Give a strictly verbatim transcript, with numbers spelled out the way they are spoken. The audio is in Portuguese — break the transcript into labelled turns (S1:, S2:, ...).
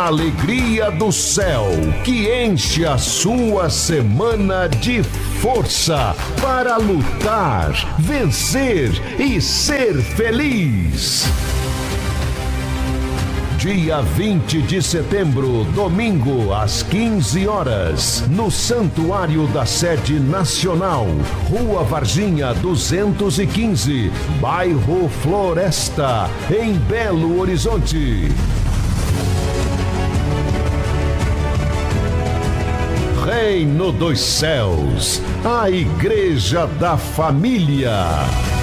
S1: alegria do céu que enche a sua semana de força para lutar, vencer e ser feliz. Dia vinte de setembro, domingo, às quinze horas, no Santuário da Sede Nacional, Rua Varginha duzentos e quinze, bairro Floresta, em Belo Horizonte. Reino dos Céus, a Igreja da Família.